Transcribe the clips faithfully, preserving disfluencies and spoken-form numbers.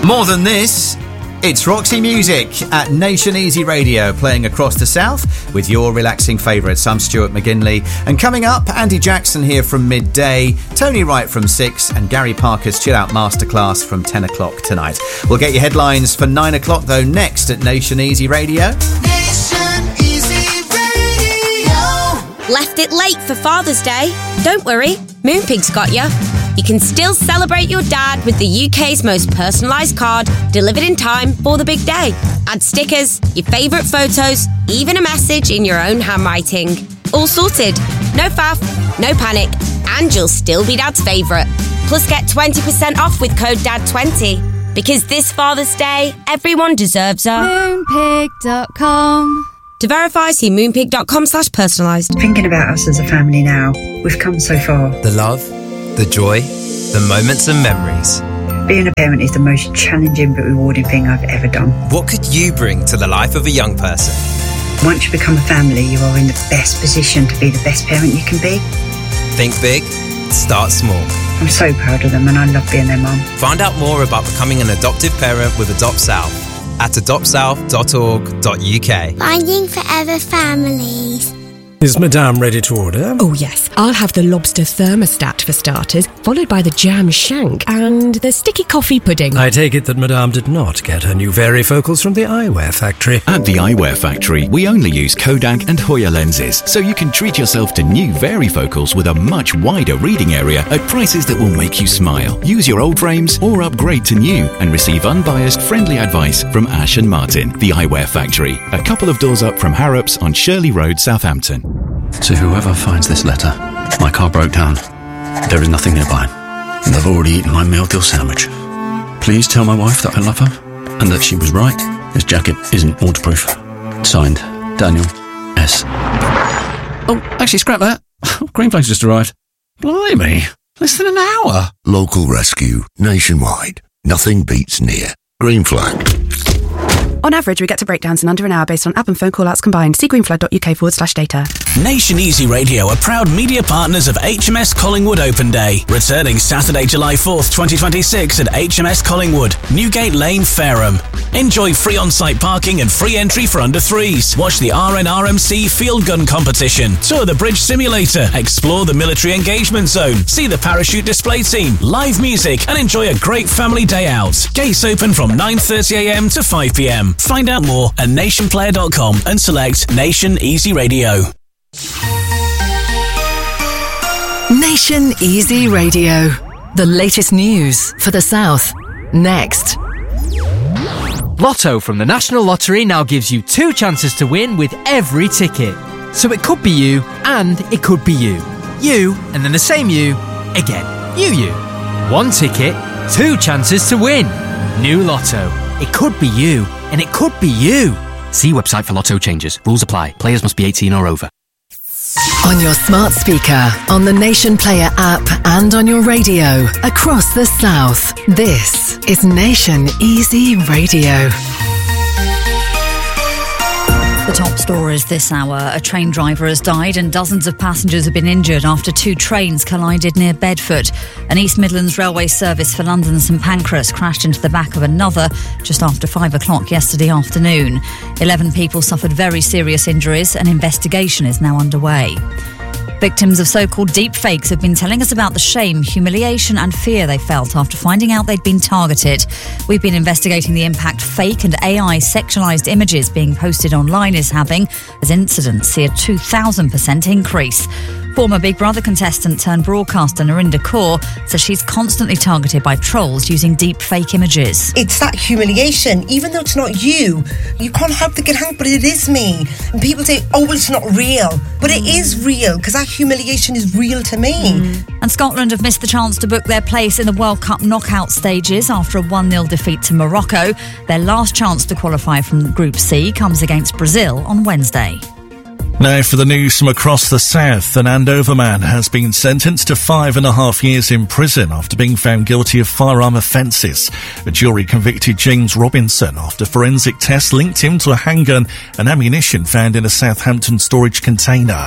More than this, it's Roxy Music at Nation Easy Radio, playing across the south with your relaxing favourites. I'm Stuart McGinley, and coming up, Andy Jackson here from midday, Tony Wright from six, and Gary Parker's Chill Out Masterclass from ten o'clock tonight. We'll get your headlines for nine o'clock though next at Nation Easy Radio. Nation Easy Radio. Left it late for Father's Day? Don't worry, Moonpig's got you. You can still celebrate your dad with the U K's most personalised card, delivered in time for the big day. Add stickers, your favourite photos, even a message in your own handwriting. All sorted. No faff, no panic, and you'll still be Dad's favourite. Plus get twenty percent off with code D A D twenty. Because this Father's Day, everyone deserves a... Moonpig dot com. To verify, see moonpig dot com slash personalised. Thinking about us as a family now, we've come so far. The love, the joy, the moments and memories. Being a parent is the most challenging but rewarding thing I've ever done. What could you bring to the life of a young person? Once you become a family, you are in the best position to be the best parent you can be. Think big, start small. I'm so proud of them and I love being their mum. Find out more about becoming an adoptive parent with Adopt South at adopt south dot org dot U K. Finding Forever Families. Is Madame ready to order? Oh, yes. I'll have the lobster thermostat for starters, followed by the jam shank and the sticky coffee pudding. I take it that Madame did not get her new varifocals from the Eyewear Factory. At the Eyewear Factory, we only use Kodak and Hoya lenses, so you can treat yourself to new varifocals with a much wider reading area at prices that will make you smile. Use your old frames or upgrade to new and receive unbiased, friendly advice from Ash and Martin. The Eyewear Factory, a couple of doors up from Harrops on Shirley Road, Southampton. To whoever finds this letter, my car broke down. There is nothing nearby, and I've already eaten my meal deal sandwich. Please tell my wife that I love her, and that she was right. This jacket isn't waterproof. Signed, Daniel S. Oh, actually, scrap that. Green Flag's just arrived. Blimey, less than an hour. Local rescue, nationwide. Nothing beats near. Green Flag. On average, we get to breakdowns in under an hour based on app and phone call-outs combined. See greenflag.uk forward slash data. Nation Easy Radio are proud media partners of H M S Collingwood Open Day, returning Saturday, July fourth, twenty twenty-six at H M S Collingwood, Newgate Lane, Fareham. Enjoy free on-site parking and free entry for under threes. Watch the R N R M C field gun competition, tour the bridge simulator, explore the military engagement zone, see the parachute display team, live music, and enjoy a great family day out. Gates open from nine thirty a m to five p m. Find out more at nation player dot com and select Nation Easy Radio. Nation Easy Radio. The latest news for the South. Next. Lotto from the National Lottery now gives you two chances to win with every ticket. So it could be you and it could be you. You and then the same you again. You, you. One ticket, two chances to win. New Lotto. It could be you and it could be you. See website for Lotto changes. Rules apply. Players must be eighteen or over. On your smart speaker, on the Nation Player app, and on your radio across the South. This is Nation Easy Radio. The top stories this hour. A train driver has died and dozens of passengers have been injured after two trains collided near Bedford. An East Midlands railway service for London St Pancras crashed into the back of another just after five o'clock yesterday afternoon. Eleven people suffered very serious injuries. An investigation is now underway. Victims of so-called deep fakes have been telling us about the shame, humiliation and fear they felt after finding out they'd been targeted. We've been investigating the impact fake and A I sexualised images being posted online is having, as incidents see a two thousand percent increase. Former Big Brother contestant turned broadcaster Narinder Kaur says she's constantly targeted by trolls using deep fake images. It's that humiliation, even though it's not you. You can't help thinking, hang, but it is me. And people say, oh, well, it's not real. But it is real, because that humiliation is real to me. Mm. And Scotland have missed the chance to book their place in the World Cup knockout stages after a one nil defeat to Morocco. Their last chance to qualify from Group C comes against Brazil on Wednesday. Now for the news from across the south. An Andover man has been sentenced to five and a half years in prison after being found guilty of firearm offences. A jury convicted James Robinson after forensic tests linked him to a handgun and ammunition found in a Southampton storage container.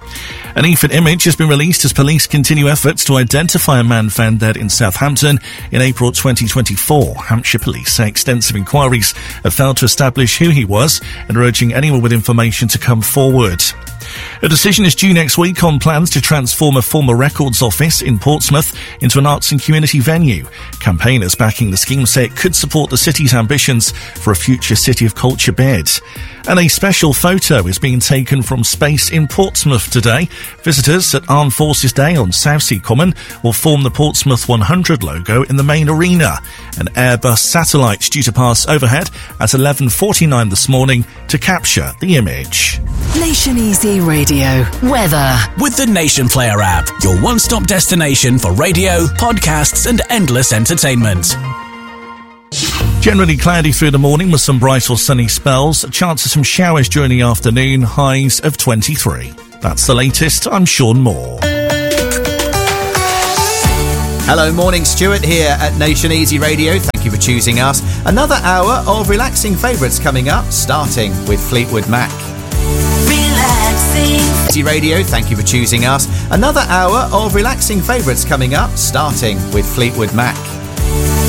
An E F I D image has been released as police continue efforts to identify a man found dead in Southampton in April twenty twenty-four. Hampshire police say extensive inquiries have failed to establish who he was and are urging anyone with information to come forward. A decision is due next week on plans to transform a former records office in Portsmouth into an arts and community venue. Campaigners backing the scheme say it could support the city's ambitions for a future City of Culture bid. And a special photo is being taken from space in Portsmouth today. Visitors at Armed Forces Day on Southsea Common will form the Portsmouth one hundred logo in the main arena. An Airbus satellite due to pass overhead at eleven forty-nine this morning to capture the image. Nation Easy Radio weather with the Nation Player app, your one-stop destination for radio, podcasts and endless entertainment. Generally cloudy through the morning with some bright or sunny spells. A chance of some showers during the afternoon, highs of twenty-three. That's the latest. I'm Sean Moore. Hello, morning, Stuart here at Nation Easy Radio. Thank you for choosing us. Another hour of relaxing favourites coming up, starting with Fleetwood Mac. Relaxing. Easy Radio, thank you for choosing us. Another hour of relaxing favourites coming up, starting with Fleetwood Mac.